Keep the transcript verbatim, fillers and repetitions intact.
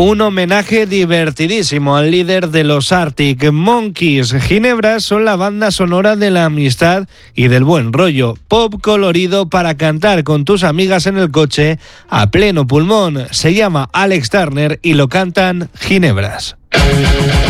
Un homenaje divertidísimo al líder de los Arctic Monkeys. Ginebras son la banda sonora de la amistad y del buen rollo. Pop colorido para cantar con tus amigas en el coche a pleno pulmón. Se llama Alex Turner y lo cantan Ginebras.